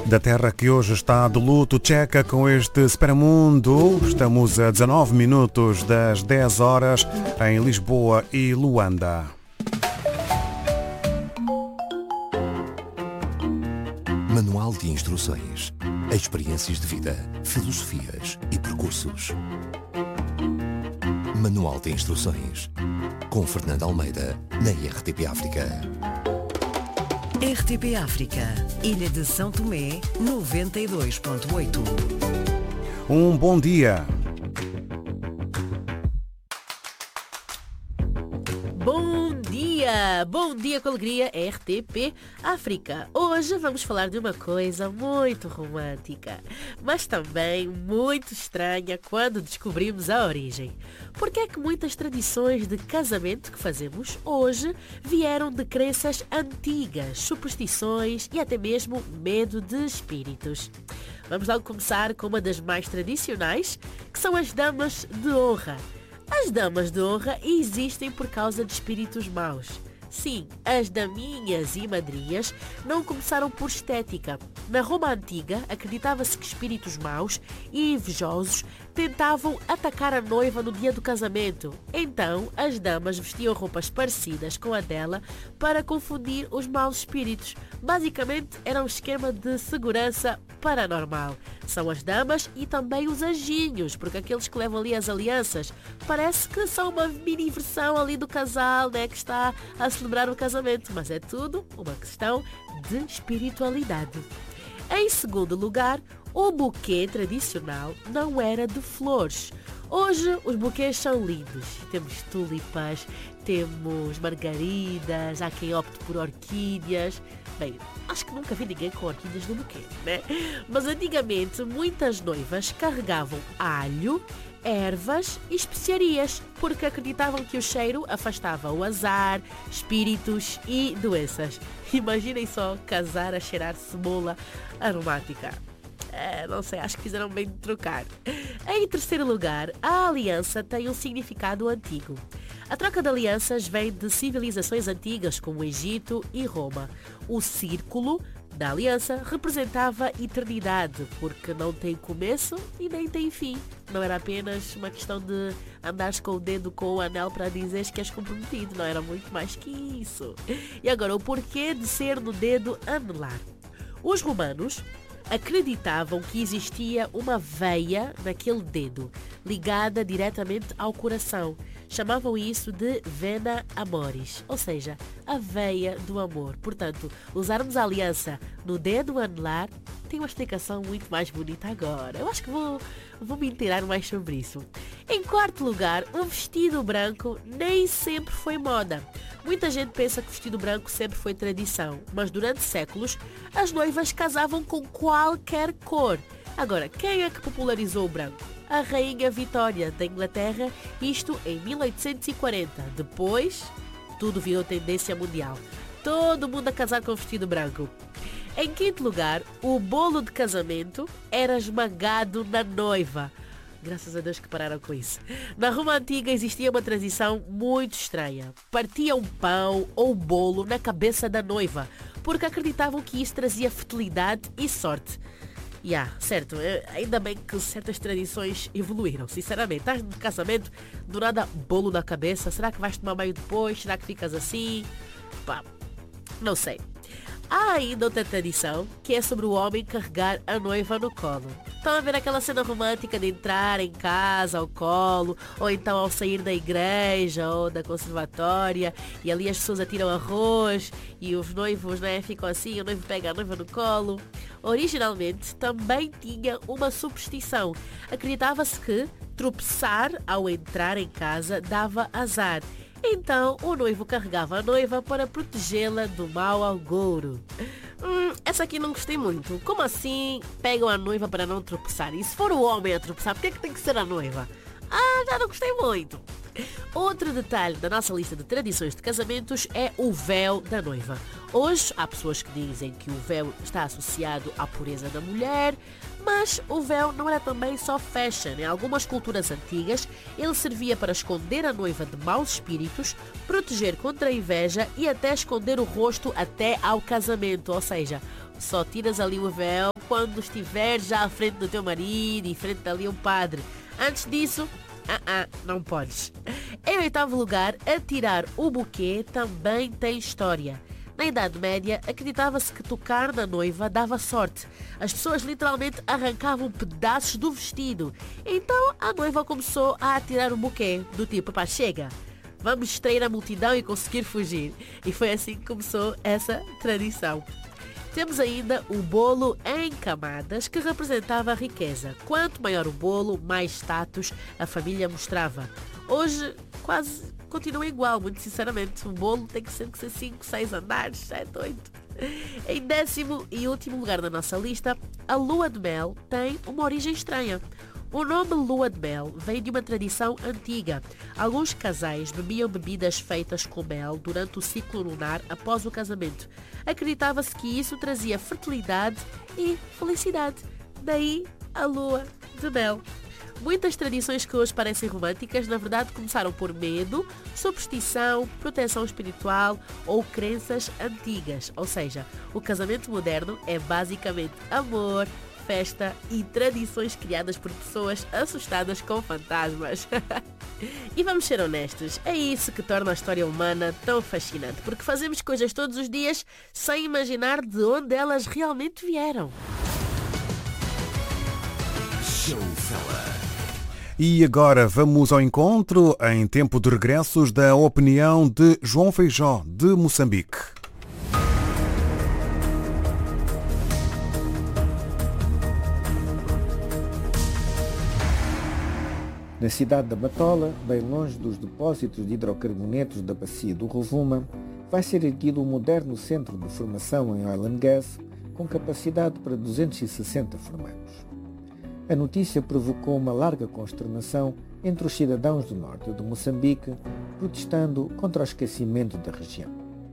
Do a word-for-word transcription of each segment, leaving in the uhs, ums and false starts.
da terra que hoje está de luto, checa com este Esperamundo. Estamos a dezanove minutos das dez horas em Lisboa e Luanda. Manual de instruções, experiências de vida, filosofias e percursos. Manual de instruções, com Fernando Almeida, na R T P África. R T P África, Ilha de São Tomé, noventa e dois ponto oito. Um bom dia. Bom dia! Bom dia com alegria, R T P África. Hoje vamos falar de uma coisa muito romântica, mas também muito estranha quando descobrimos a origem. Porque é que muitas tradições de casamento que fazemos hoje vieram de crenças antigas, superstições e até mesmo medo de espíritos? Vamos logo começar com uma das mais tradicionais, que são as damas de honra. As damas de honra existem por causa de espíritos maus. Sim, as daminhas e madrinhas não começaram por estética. Na Roma Antiga, acreditava-se que espíritos maus e invejosos tentavam atacar a noiva no dia do casamento. Então, as damas vestiam roupas parecidas com a dela para confundir os maus espíritos. Basicamente, era um esquema de segurança paranormal. São as damas e também os anjinhos, porque aqueles que levam ali as alianças parece que são uma mini versão ali do casal, né, que está a celebrar o casamento, mas é tudo uma questão de espiritualidade. Em segundo lugar, o buquê tradicional não era de flores. Hoje os buquês são lindos. Temos tulipas, temos margaridas, há quem opte por orquídeas. Bem, acho que nunca vi ninguém com orquídeas no buquê, né? Mas antigamente muitas noivas carregavam alho, ervas e especiarias, porque acreditavam que o cheiro afastava o azar, espíritos e doenças. Imaginem só casar a cheirar cebola aromática. É, não sei, acho que fizeram bem de trocar. Em terceiro lugar, a aliança tem um significado antigo. A troca de alianças vem de civilizações antigas como o Egito e Roma. O círculo da aliança representava eternidade, porque não tem começo e nem tem fim. Não era apenas uma questão de andares com o dedo com o anel para dizeres que és comprometido, não era muito mais que isso. E agora, o porquê de ser no dedo anelar? Os romanos acreditavam que existia uma veia naquele dedo, ligada diretamente ao coração. Chamavam isso de vena amoris, ou seja, a veia do amor. Portanto, usarmos a aliança no dedo anelar tem uma explicação muito mais bonita agora. Eu acho que vou, vou me inteirar mais sobre isso. Em quarto lugar, o vestido branco nem sempre foi moda. Muita gente pensa que o vestido branco sempre foi tradição, mas durante séculos as noivas casavam com qualquer cor. Agora, quem é que popularizou o branco? A Rainha Vitória da Inglaterra, isto em mil oitocentos e quarenta. Depois, tudo virou tendência mundial. Todo mundo a casar com vestido branco. Em quinto lugar, o bolo de casamento era esmagado na noiva. Graças a Deus que pararam com isso. Na Roma Antiga existia uma tradição muito estranha. Partiam pão ou bolo na cabeça da noiva, porque acreditavam que isso trazia fertilidade e sorte. Yeah, certo, ainda bem que certas tradições evoluíram, sinceramente. Estás no casamento, do nada bolo na cabeça, será que vais tomar banho depois? Será que ficas assim? Pá, não sei. Há ainda outra tradição, que é sobre o homem carregar a noiva no colo. Estão a ver aquela cena romântica de entrar em casa ao colo, ou então ao sair da igreja ou da conservatória, e ali as pessoas atiram arroz, e os noivos, né, ficam assim, o noivo pega a noiva no colo. Originalmente também tinha uma superstição. Acreditava-se que tropeçar ao entrar em casa dava azar. Então, o noivo carregava a noiva para protegê-la do mau agouro. Hum, essa aqui não gostei muito. Como assim pegam a noiva para não tropeçar? E se for o homem a tropeçar, por que é que tem que ser a noiva? Ah, já não gostei muito. Outro detalhe da nossa lista de tradições de casamentos é o véu da noiva. Hoje há pessoas que dizem que o véu está associado à pureza da mulher, mas o véu não era também só fashion. Em algumas culturas antigas, ele servia para esconder a noiva de maus espíritos, proteger contra a inveja e até esconder o rosto até ao casamento. Ou seja, só tiras ali o véu quando estiver já à frente do teu marido e frente ali um padre. Antes disso, ah, ah, não podes. Em oitavo lugar, atirar o buquê também tem história. Na Idade Média, acreditava-se que tocar na noiva dava sorte. As pessoas literalmente arrancavam pedaços do vestido. Então a noiva começou a atirar o buquê, do tipo, pá, chega, vamos distrair a multidão e conseguir fugir. E foi assim que começou essa tradição. Temos ainda o bolo em camadas, que representava a riqueza. Quanto maior o bolo, mais status a família mostrava. Hoje, quase continua igual, muito sinceramente. O bolo tem que ser cinco, seis andares, é doido. Em décimo e último lugar da nossa lista, a lua de mel tem uma origem estranha. O nome lua de mel vem de uma tradição antiga. Alguns casais bebiam bebidas feitas com mel durante o ciclo lunar após o casamento. Acreditava-se que isso trazia fertilidade e felicidade. Daí a lua de mel. Muitas tradições que hoje parecem românticas, na verdade começaram por medo, superstição, proteção espiritual ou crenças antigas. Ou seja, o casamento moderno é basicamente amor, festa e tradições criadas por pessoas assustadas com fantasmas. E vamos ser honestos, é isso que torna a história humana tão fascinante, porque fazemos coisas todos os dias sem imaginar de onde elas realmente vieram. E agora vamos ao encontro, em tempo de regressos, da opinião de João Feijó, de Moçambique. Na cidade da Batola, bem longe dos depósitos de hidrocarbonetos da bacia do Rovuma, vai ser erguido um moderno centro de formação em Oil and Gas com capacidade para duzentos e sessenta formandos. A notícia provocou uma larga consternação entre os cidadãos do norte de Moçambique, protestando contra o esquecimento da região.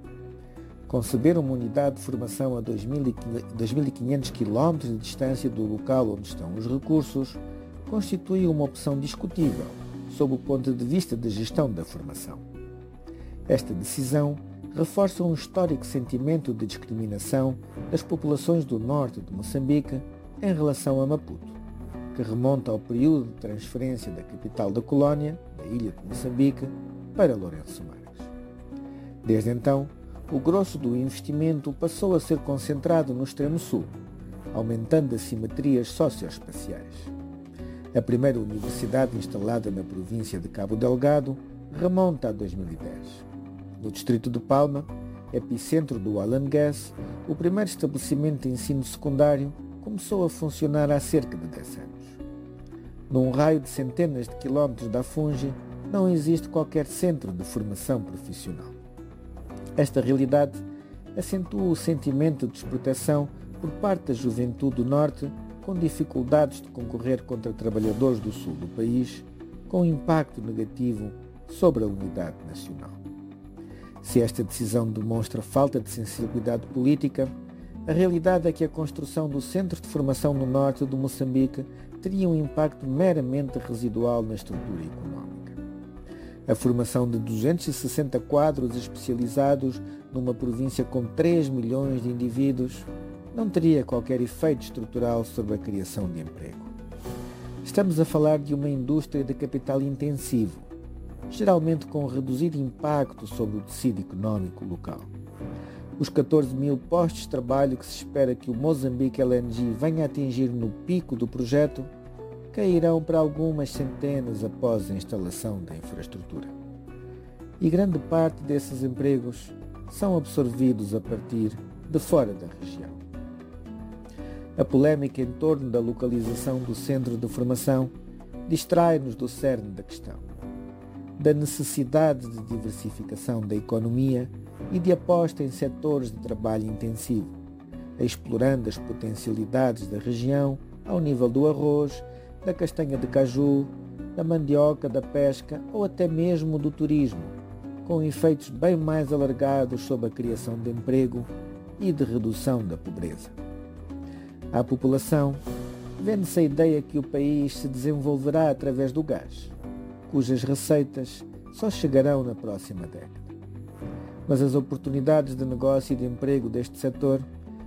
Conceber uma unidade de formação a dois mil e quinhentos quilómetros de distância do local onde estão os recursos constitui uma opção discutível sob o ponto de vista da gestão da formação. Esta decisão reforça um histórico sentimento de discriminação das populações do norte de Moçambique em relação a Maputo, que remonta ao período de transferência da capital da colónia, da ilha de Moçambique, para Lourenço Marques. Desde então, o grosso do investimento passou a ser concentrado no extremo sul, aumentando as simetrias socioespaciais. A primeira universidade instalada na província de Cabo Delgado remonta a dois mil e dez. No distrito de Palma, epicentro do Oil and Gas, o primeiro estabelecimento de ensino secundário começou a funcionar há cerca de dez anos. Num raio de centenas de quilómetros da Fungi, não existe qualquer centro de formação profissional. Esta realidade acentua o sentimento de desproteção por parte da juventude do Norte, com dificuldades de concorrer contra trabalhadores do Sul do país, com impacto negativo sobre a unidade nacional. Se esta decisão demonstra falta de sensibilidade política, a realidade é que a construção do Centro de Formação no Norte de Moçambique teria um impacto meramente residual na estrutura económica. A formação de duzentos e sessenta quadros especializados numa província com três milhões de indivíduos não teria qualquer efeito estrutural sobre a criação de emprego. Estamos a falar de uma indústria de capital intensivo, geralmente com reduzido impacto sobre o tecido económico local. Os catorze mil postos de trabalho que se espera que o Mozambique L N G venha a atingir no pico do projeto cairão para algumas centenas após a instalação da infraestrutura. E grande parte desses empregos são absorvidos a partir de fora da região. A polémica em torno da localização do centro de formação distrai-nos do cerne da questão, da necessidade de diversificação da economia e de aposta em setores de trabalho intensivo, explorando as potencialidades da região ao nível do arroz, da castanha de caju, da mandioca, da pesca ou até mesmo do turismo, com efeitos bem mais alargados sobre a criação de emprego e de redução da pobreza. À população, vende-se a ideia que o país se desenvolverá através do gás, cujas receitas só chegarão na próxima década. Mas as oportunidades de negócio e de emprego deste setor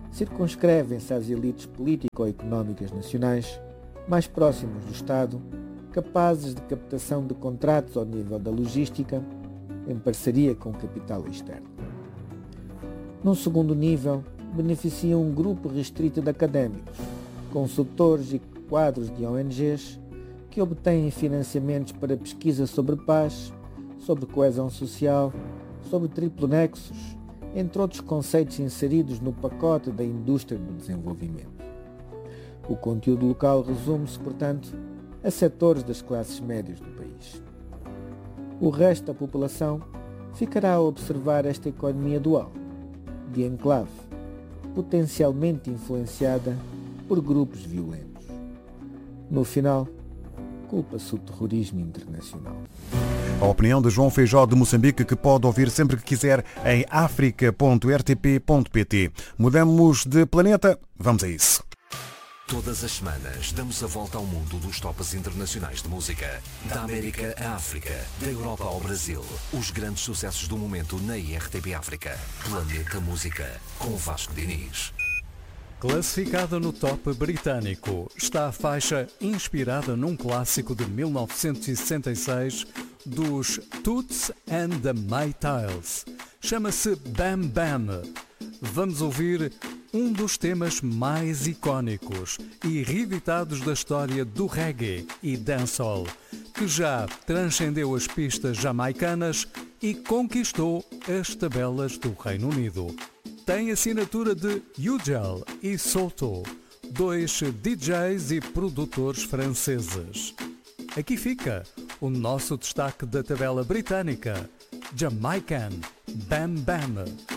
circunscrevem-se às elites político-económicas nacionais mais próximas do Estado, capazes de captação de contratos ao nível da logística, em parceria com o capital externo. Num segundo nível, beneficia um grupo restrito de académicos, consultores e quadros de O N Gs que obtêm financiamentos para pesquisa sobre paz, sobre coesão social, sobre triplo nexos, entre outros conceitos inseridos no pacote da indústria do desenvolvimento. O conteúdo local resume-se, portanto, a setores das classes médias do país. O resto da população ficará a observar esta economia dual, de enclave, potencialmente influenciada por grupos violentos. No final, culpa-se o terrorismo internacional. A opinião de João Feijó de Moçambique, que pode ouvir sempre que quiser em africa ponto r t p ponto p t. Mudamos de planeta, vamos a isso. Todas as semanas damos a volta ao mundo dos tops internacionais de música. Da América à África, da Europa ao Brasil. Os grandes sucessos do momento na I R T P África. Planeta Música, com Vasco Diniz. Classificada no top britânico, está a faixa inspirada num clássico de mil novecentos e sessenta e seis dos Toots and the Maytals. Chama-se Bam Bam. Vamos ouvir um dos temas mais icónicos e reeditados da história do reggae e dancehall, que já transcendeu as pistas jamaicanas e conquistou as tabelas do Reino Unido. Tem assinatura de Ugel e Soto, dois D Js e produtores franceses. Aqui fica o nosso destaque da tabela britânica, Jamaican Bam Bam.